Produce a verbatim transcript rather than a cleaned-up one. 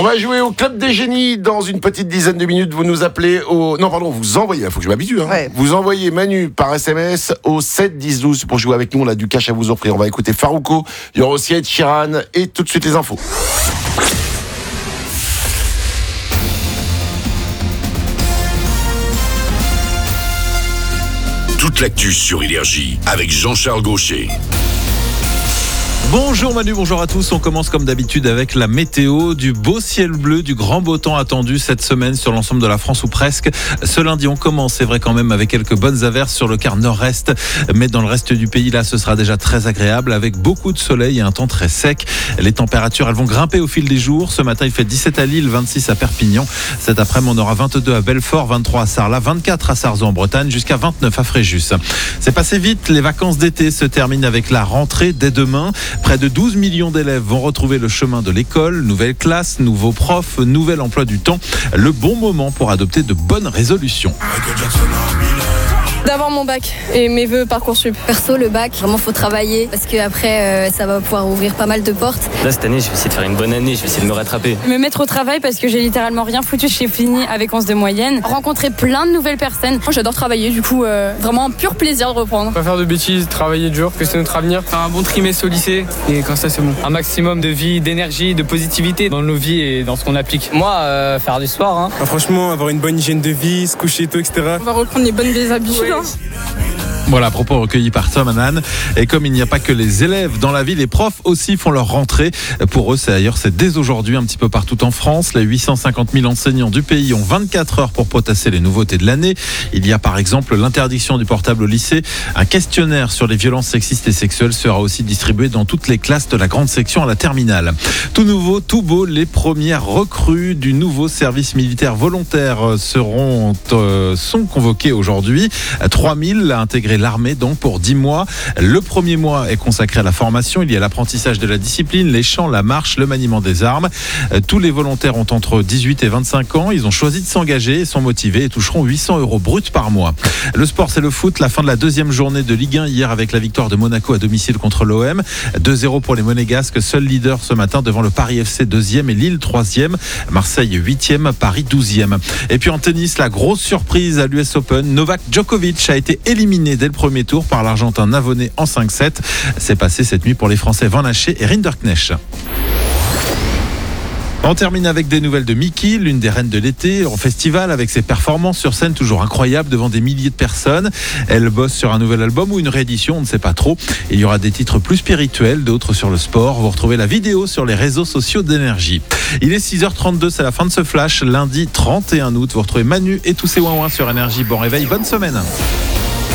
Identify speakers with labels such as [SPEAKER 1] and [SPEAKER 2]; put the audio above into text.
[SPEAKER 1] On va jouer au Club des Génies dans une petite dizaine de minutes. Vous nous appelez au... Non, pardon, vous envoyez, il faut que je m'habitue. Hein. Ouais. Vous envoyez Manu par S M S au sept dix douze pour jouer avec nous. On a du cash à vous offrir. On va écouter Farouko, il y aura aussi Ed Sheeran et tout de suite les infos.
[SPEAKER 2] Toute l'actu sur Énergie avec Jean-Charles Gaucher.
[SPEAKER 3] Bonjour Manu, bonjour à tous. On commence comme d'habitude avec la météo, du beau ciel bleu, du grand beau temps attendu cette semaine sur l'ensemble de la France ou presque. Ce lundi, on commence, c'est vrai quand même, avec quelques bonnes averses sur le quart nord-est. Mais dans le reste du pays, là, ce sera déjà très agréable avec beaucoup de soleil et un temps très sec. Les températures, elles vont grimper au fil des jours. Ce matin, il fait dix-sept à Lille, vingt-six à Perpignan. Cet après-midi, on aura vingt-deux à Belfort, vingt-trois à Sarlat, vingt-quatre à Sarzeau en Bretagne, jusqu'à vingt-neuf à Fréjus. C'est passé vite. Les vacances d'été se terminent avec la rentrée dès demain. Près de douze millions d'élèves vont retrouver le chemin de l'école. Nouvelle classe, nouveaux profs, nouvel emploi du temps. Le bon moment pour adopter de bonnes résolutions.
[SPEAKER 4] D'avoir mon bac et mes vœux Parcoursup.
[SPEAKER 5] Perso, le bac, vraiment faut travailler parce qu'après euh, ça va pouvoir ouvrir pas mal de portes.
[SPEAKER 6] Là cette année je vais essayer de faire une bonne année, je vais essayer de me rattraper.
[SPEAKER 4] Me mettre au travail parce que j'ai littéralement rien foutu, j'ai fini avec onze de moyenne. Rencontrer plein de nouvelles personnes. Moi j'adore travailler, du coup euh, vraiment un pur plaisir de reprendre.
[SPEAKER 7] Pas faire de bêtises, travailler dur, que c'est notre avenir. Faire un bon trimestre au lycée et quand ça c'est bon. Un maximum de vie, d'énergie, de positivité dans nos vies et dans ce qu'on applique.
[SPEAKER 6] Moi euh, faire du sport hein.
[SPEAKER 8] Ah, franchement avoir une bonne hygiène de vie, se coucher tôt, et cetera.
[SPEAKER 4] On va reprendre les bonnes vieilles habitudes. Ouais.
[SPEAKER 3] Voilà, propos recueillis par Tom Hanan. Et comme il n'y a pas que les élèves dans la vie, les profs aussi font leur rentrée. Pour eux, c'est d'ailleurs c'est dès aujourd'hui un petit peu partout en France. Les huit cent cinquante mille enseignants du pays ont vingt-quatre heures pour potasser les nouveautés de l'année. Il y a par exemple l'interdiction du portable au lycée. Un questionnaire sur les violences sexistes et sexuelles sera aussi distribué dans toutes les classes de la grande section à la terminale. Tout nouveau, tout beau, les premières recrues du nouveau service militaire volontaire seront euh, sont convoquées aujourd'hui. trois mille à intégrer l'armée donc pour dix mois. Le premier mois est consacré à la formation. Il y a l'apprentissage de la discipline, les chants, la marche, le maniement des armes. Tous les volontaires ont entre dix-huit et vingt-cinq ans. Ils ont choisi de s'engager, sont motivés et toucheront huit cents euros bruts par mois. Le sport, c'est le foot. La fin de la deuxième journée de Ligue un hier avec la victoire de Monaco à domicile contre l'O M. deux zéro pour les Monégasques, seul leader ce matin devant le Paris F C deuxième et Lille troisième. Marseille huitième, Paris douzième. Et puis en tennis, la grosse surprise à l'U S Open. Novak Djokovic a été éliminé dès le premier tour par l'Argentin Navone en cinq sept. C'est passé cette nuit pour les Français Van Haché et Rinderknecht. On termine avec des nouvelles de Miki, l'une des reines de l'été, en festival avec ses performances sur scène toujours incroyables devant des milliers de personnes. Elle bosse sur un nouvel album ou une réédition, on ne sait pas trop. Il y aura des titres plus spirituels, d'autres sur le sport. Vous retrouvez la vidéo sur les réseaux sociaux d'Énergie. Il est six heures trente-deux, c'est la fin de ce flash. Lundi trente et un août, vous retrouvez Manu et tous ses ouin-ouin sur Énergie. Bon réveil, bonne semaine.